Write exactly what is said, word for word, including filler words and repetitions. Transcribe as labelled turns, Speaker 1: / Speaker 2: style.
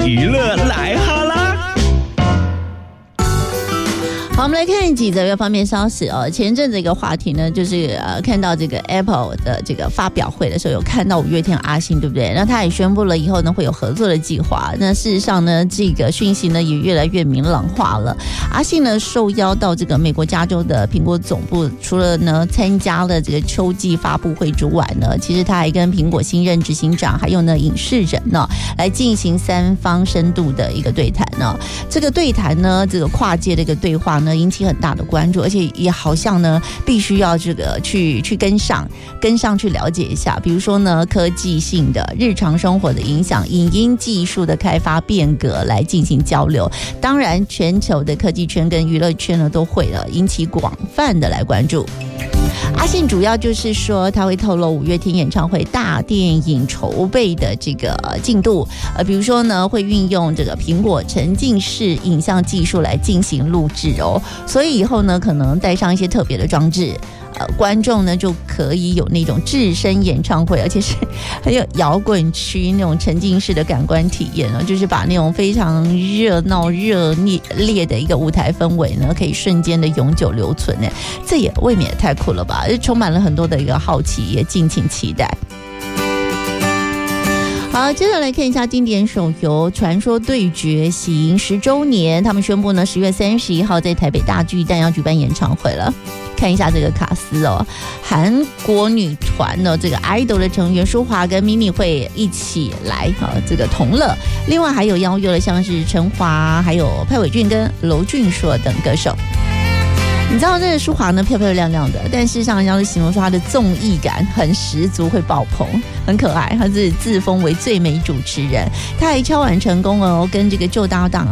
Speaker 1: 娱乐来哈啦。
Speaker 2: 好，我们来看几则方面消息哦。前阵子一个话题呢，就是呃，看到这个 Apple 的这个发表会的时候，有看到五月天阿信，对不对？那他也宣布了以后呢，会有合作的计划。那事实上呢，这个讯息呢也越来越明朗化了。阿信呢受邀到这个美国加州的苹果总部，除了呢参加了这个秋季发布会之外呢，其实他还跟苹果新任执行长还有呢影视人呢来进行三方深度的一个对谈呢。这个对谈呢，这个跨界的一个对话呢，引起很大的关注，而且也好像呢，必须要这个去去跟上，跟上去了解一下。比如说呢，科技性的日常生活的影响，影音技术的开发变革来进行交流。当然，全球的科技圈跟娱乐圈呢，都会了引起广泛的来关注。阿信主要就是说，他会透露五月天演唱会大电影筹备的这个进度，呃，比如说呢，会运用这个苹果沉浸式影像技术来进行录制哦，所以以后呢，可能带上一些特别的装置。呃，观众呢就可以有那种置身演唱会，而且是很有摇滚区那种沉浸式的感官体验呢，就是把那种非常热闹热烈的一个舞台氛围呢，可以瞬间的永久留存呢，这也未免也太酷了吧！就充满了很多的一个好奇，也敬请期待。好，接着来看一下经典手游《传说对决》喜迎十周年，他们宣布呢，十月三十一号在台北大巨蛋要举办演唱会了。看一下这个卡司哦，韩国女团的这个 idol 的成员舒华跟咪咪会一起来哈、哦，这个同乐。另外还有邀约了像是陈华、还有蔡伟俊跟娄俊硕等歌手。你知道这个舒华呢漂漂亮亮的，但事实上人家是形容说她的综艺感很十足，会爆棚，很可爱。她是自封为最美主持人，她还敲碗成功哦，跟这个旧搭档